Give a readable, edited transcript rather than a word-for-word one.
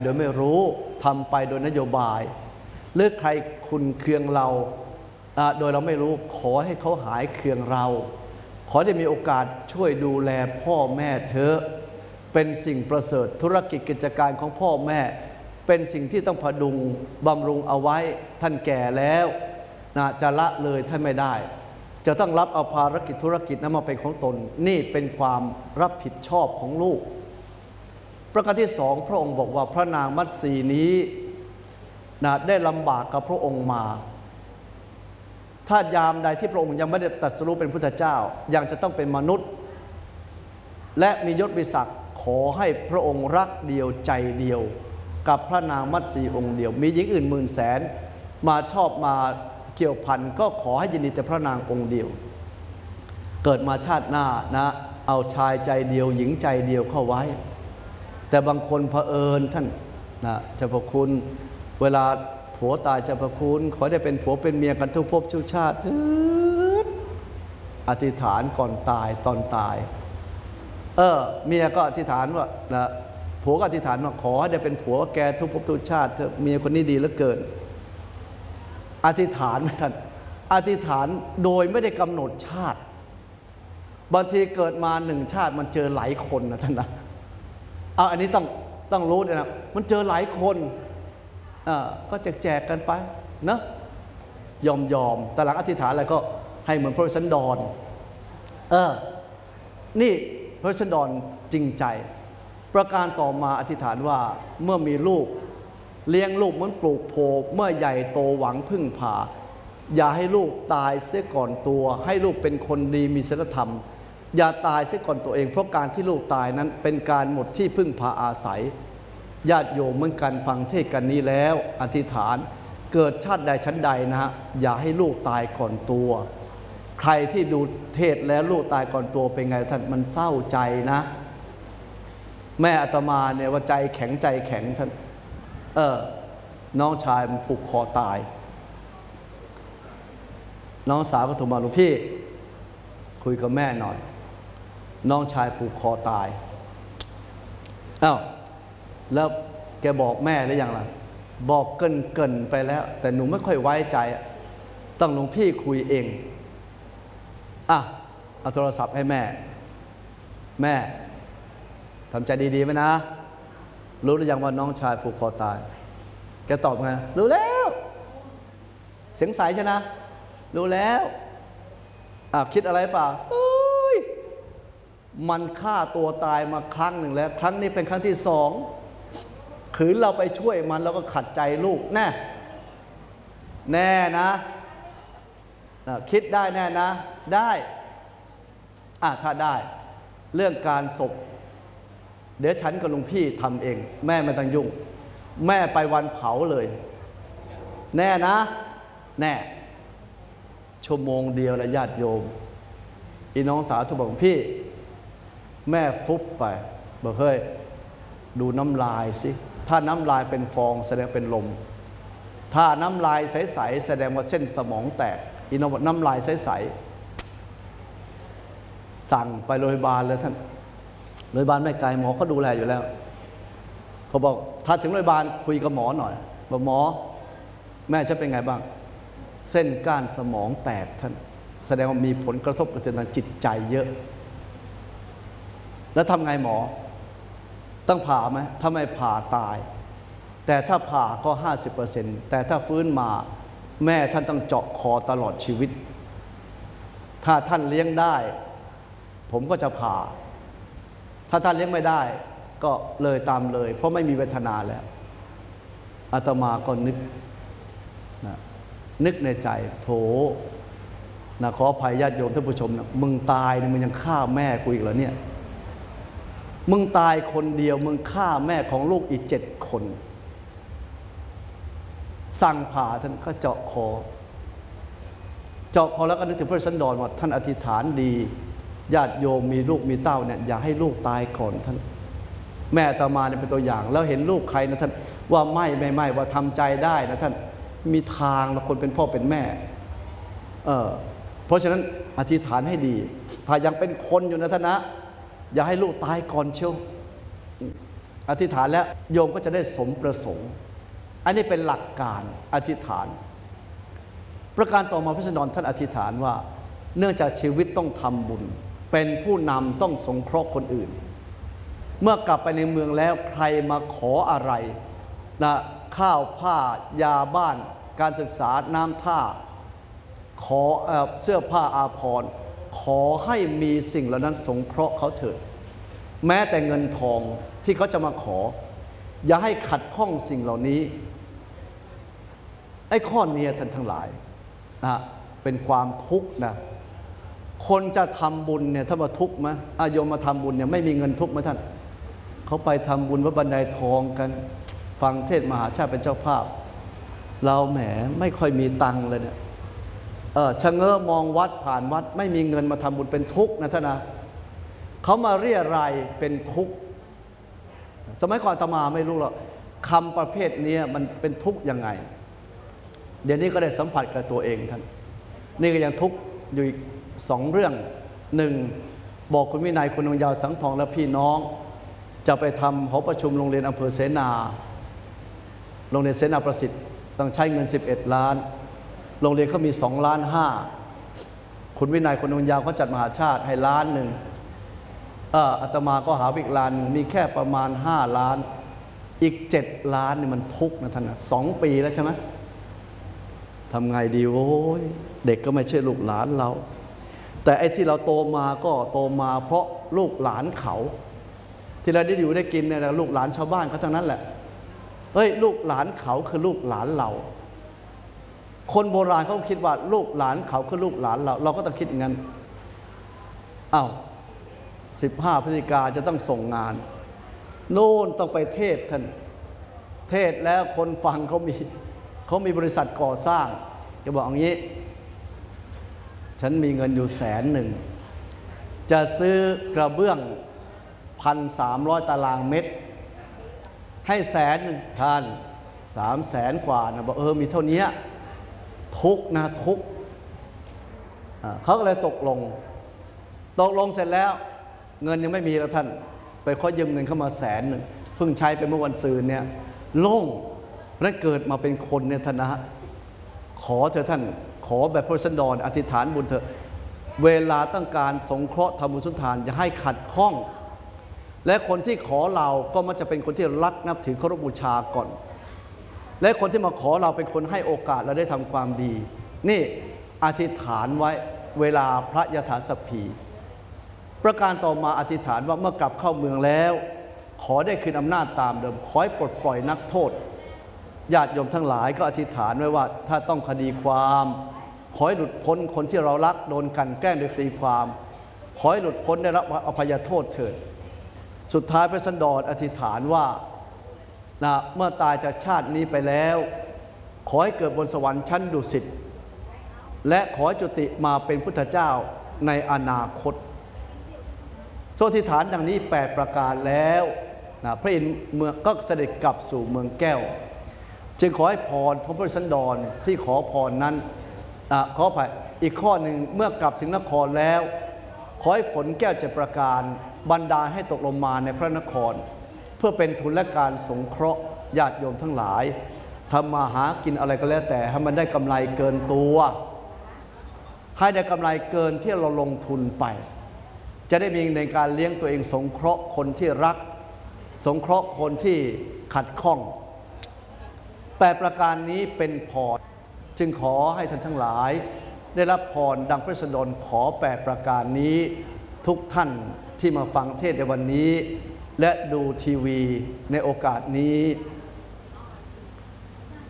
โดยไม่รู้ทำไปโดยนโยบายหรือใครคุณเคืองเราโดยเราไม่รู้ขอให้เขาหายเคืองเราขอได้มีโอกาสช่วยดูแลพ่อแม่เธอเป็นสิ่งประเสริฐธุรกิจกิจการของพ่อแม่เป็นสิ่งที่ต้องพดุงบำรุงเอาไว้ท่านแก่แล้วจะละเลยท่านไม่ได้จะต้องรับเอาภารกิจธุรกิจนั้นมาเป็นของตนนี่เป็นความรับผิดชอบของลูกประการที่สองพระองค์บอกว่าพระนางมัตสีนี้ได้ลำบากกับพระองค์มาถ้ายามใดที่พระองค์ยังไม่ได้ตรัสรู้เป็นพุทธเจ้ายังจะต้องเป็นมนุษย์และมียศมีศักดิ์ขอให้พระองค์รักเดียวใจเดียวกับพระนางมัตสีองค์เดียวมีหญิงอื่นหมื่นแสนมาชอบมาเกี่ยวพันก็ขอให้ยินดีแต่พระนางองค์เดียวเกิดมาชาติหน้าเอาชายใจเดียวหญิงใจเดียวเข้าไว้แต่บางคนเผอิญท่านเจ้าพระคุณเวลาผัวตายเจ้าพระคุณขอได้เป็นผัวเป็นเมียกันทุกภพทุกชาติอธิษฐานก่อนตายตอนตายเมียก็อธิษฐานว่าผัวก็อธิษฐานว่าขอให้ได้เป็นผัวแกทุกภพทุกชาติเธอเมียคนนี้ดีเหลือเกินอธิษฐานท่านอธิษฐานโดยไม่ได้กำหนดชาติบางทีเกิดมาหนึ่งชาติมันเจอหลายคนนะท่านนะอันนี้ต้องรู้นะมันเจอหลายคนก็แจกกันไปนะยอมแต่หลังอธิษฐานอะไรก็ให้เหมือนพระสันดรนี่พระสันดรจริงใจประการต่อมาอธิษฐานว่าเมื่อมีลูกเลี้ยงลูกเหมือนปลูกโพเมื่อใหญ่โตหวังพึ่งพาอย่าให้ลูกตายเสียก่อนตัวให้ลูกเป็นคนดีมีศีลธรรมอย่าตายเสียก่อนตัวเองเพราะการที่ลูกตายนั้นเป็นการหมดที่พึ่งพาอาศัยญาติโยมเหมือนกันฟังเทศกันนี้แล้วอธิษฐานเกิดชาติใดชั้นใดอย่าให้ลูกตายก่อนตัวใครที่ดูเทศแล้วลูกตายก่อนตัวเป็นไงท่านมันเศร้าใจนะแม่อาตมาเนี่ยว่าใจแข็งท่านน้องชายมันผูกคอตายน้องสาวก็โทรมาหลวงพี่คุยกับแม่หน่อยน้องชายผูกคอตายแล้วแกบอกแม่หรือยังล่ะบอกเกินไปแล้วแต่หนูไม่ค่อยไว้ใจต้องหลวงพี่คุยเองเอาโทรศัพท์ให้แม่ทำใจดีๆไหมนะรู้หรือยังว่าน้องชายผูกคอตายแกตอบไงรู้แล้วเสียงใสใช่นะรู้แล้วคิดอะไรเปล่ามันฆ่าตัวตายมาครั้งหนึ่งแล้วครั้งนี้เป็นครั้งที่สองขืนเราไปช่วยมันเราก็ขัดใจลูกแน่นะคิดได้แน่นะได้ถ้าได้เรื่องการศพเดี๋ยวฉันกับหลวงพี่ทำเองแม่ไม่ต้องยุ่งแม่ไปวันเผาเลยแน่นะแน่ชั่วโมงเดียวแล้วญาติโยมอีน้องสาวทุกบอกพี่แม่ฟุบไปบอกเฮ้ยดูน้ำลายสิถ้าน้ำลายเป็นฟองแสดงเป็นลมถ้าน้ำลายใสๆแสดงว่าเส้นสมองแตกอีน้องบอกน้ำลายใสๆสั่งไปโรงพยาบาลเลยท่านโรงพยาบาลไม่ไกลหมอเขาดูแลอยู่แล้วเขาบอกถ้าถึงโรงพยาบาลคุยกับหมอหน่อยบอกหมอแม่ฉันเป็นไงบ้างเส้นก้านสมองแตกท่านแสดงว่ามีผลกระทบกระเทือนทางจิตใจเยอะแล้วทำไงหมอต้องผ่าไหมถ้าไม่ผ่าตายแต่ถ้าผ่าก็ 50% แต่ถ้าฟื้นมาแม่ท่านต้องเจาะคอตลอดชีวิตถ้าท่านเลี้ยงได้ผมก็จะผ่าถ้าท่านเลี้ยงไม่ได้ก็เลยตามเลยเพราะไม่มีเวทนาแล้วอาตมาก็นึกในใจโถขออภัยญาติโยมท่านผู้ชมมึงตายมึงยังฆ่าแม่กูอีกเหรอเนี่ยมึงตายคนเดียวมึงฆ่าแม่ของลูกอีก7 คนสั่งผ่าท่านก็เจาะคอแล้วก็นึกถึงพระสันดรว่าท่านอธิษฐานดีญาติโยมมีลูกมีเต้าเนี่ยอย่าให้ลูกตายก่อนท่านแม่อาตมาเนี่ยเป็นตัวอย่างแล้วเห็นลูกใครนะท่านว่าไม่ว่าทำใจได้นะท่านมีทางละคนเป็นพ่อเป็นแม่เพราะฉะนั้นอธิษฐานให้ดีถ้ายังเป็นคนอยู่นะท่านนะอย่าให้ลูกตายก่อนเชียวอธิษฐานแล้วโยมก็จะได้สมประสงค์อันนี้เป็นหลักการอธิษฐานประการต่อมาพระสันดรท่านอธิษฐานว่าเนื่องจากชีวิตต้องทำบุญเป็นผู้นำต้องสงเคราะห์คนอื่นเมื่อกลับไปในเมืองแล้วใครมาขออะไรนะข้าวผ้ายาบ้านการศึกษาน้ำท่าขอเสื้อผ้าอาภรณ์ขอให้มีสิ่งเหล่านั้นสงเคราะห์เขาเถิดแม้แต่เงินทองที่เขาจะมาขออย่าให้ขัดข้องสิ่งเหล่านี้ไอ้ข้อนี้ท่านทั้งหลายนะเป็นความทุกข์นะคนจะทำบุญเนี่ยถ้ามาทุกข์ไหมโยมมาทำบุญเนี่ยไม่มีเงินทุกข์ไหมท่านเขาไปทำบุญวัดบันไดทองกันฟังเทศมหาชาติเป็นเจ้าภาพเราแหมไม่ค่อยมีตังค์เลยเนี่ยชะเง้อมองวัดผ่านวัดไม่มีเงินมาทำบุญเป็นทุกข์นะท่านนะเขามาเรียรายเป็นทุกข์สมัยก่อนอาตมาไม่รู้หรอกคำประเภทนี้มันเป็นทุกข์ยังไงเดี๋ยวนี้ก็ได้สัมผัสกับตัวเองท่านนี่ก็ยังทุกข์อยู่อีก2 เรื่องหนึ่งบอกคุณวินัยคุณองค์ยาวสังทองและพี่น้องจะไปทำหอประชุมโรงเรียนอำเภอเสนาโรงเรียนเสนาประสิทธิ์ต้องใช้เงิน11 ล้านโรงเรียนเขามี2.5 ล้านคุณวินัยคุณองค์ยาวเขาจัดมหาชาติให้1 ล้านอาตมาก็หาอีกล้านมีแค่ประมาณ5 ล้านอีก7 ล้านนี่มันทุกข์นะท่านนะ2 ปีแล้วใช่ไหมทำไงดีโอ้ยเด็กก็ไม่ใช่ลูกหลานเราแต่ไอ้ที่เราโตมาก็โตมาเพราะลูกหลานเขาที่เราได้อยู่ได้กินเนี่ยลูกหลานชาวบ้านเขาทั้งนั้นแหละเฮ้ยลูกหลานเขาคือลูกหลานเราคนโบราณเขาคิดว่าลูกหลานเขาคือลูกหลานเราก็ต้องคิดอย่างนั้น15 พฤศจิกาจะต้องส่งงานโน่นต้องไปเทศท่านเทศแล้วคนฟังเขามีบริษัทก่อสร้างจะบอกอย่างนี้ฉันมีเงินอยู่100,000จะซื้อกระเบื้อง 1,300 ตารางเมตรให้100,000ท่าน300,000 กว่านะบอกมีเท่านี้ทุกนะทุกเขาก็เลยตกลงเสร็จแล้วเงินยังไม่มีแล้วท่านไปขอยืมเงินเข้ามา100,000เพิ่งใช้ไปเมื่อวันศุกร์เนี่ยโล่งแล้วเกิดมาเป็นคนเนี่ยท่านนะขอเถอะท่านขอแบบพระสันดรอธิษฐานบุญเถอะเวลาต้องการสงเคราะห์ทำบุญสุนทานอย่าให้ขัดข้องและคนที่ขอเราก็มันจะเป็นคนที่รักนับถือเคารพบูชาก่อนและคนที่มาขอเราเป็นคนให้โอกาสเราได้ทำความดีนี่อธิษฐานไว้เวลาพระยถาสพพีประการต่อมาอธิษฐานว่าเมื่อกลับเข้าเมืองแล้วขอได้คืนอำนาจตามเดิมขอให้ปลดปล่อยนักโทษญาติโยมทั้งหลายก็อธิษฐานไว้ว่าถ้าต้องคดีความขอให้หลุดพ้นคนที่เรารักโดนกลั่นแกล้งโดยคดีความขอให้หลุดพ้นได้รับอภัยโทษเถิดสุดท้ายพระสันดรอธิษฐานว่าเมื่อตายจากชาตินี้ไปแล้วขอให้เกิดบนสวรรค์ชั้นดุสิตและขอจุติมาเป็นพุทธเจ้าในอนาคตอธิษฐานดังนี้8 ประการแล้วพระอินทร์เมืองก็เสด็จกลับสู่เมืองแก้วจึงขอให้พรของพระสันดรที่ขอพรนั้นขอไปอีกข้อหนึ่งเมื่อกลับถึงนครแล้วขอให้ฝนแก้ว7 ประการบันดาลให้ตกลงมาในพระนครเพื่อเป็นทุนและการสงเคราะห์ญาติโยมทั้งหลายทำมาหากินอะไรก็แล้วแต่ให้มันได้กำไรเกินตัวให้ได้กำไรเกินที่เราลงทุนไปจะได้มีในการเลี้ยงตัวเองสงเคราะห์คนที่รักสงเคราะห์คนที่ขัดข้อง8 ประการนี้เป็นพรจึงขอให้ท่านทั้งหลายได้รับพรดังพระสันดรขอ8 ประการนี้ทุกท่านที่มาฟังเทศน์ในวันนี้และดูทีวีในโอกาสนี้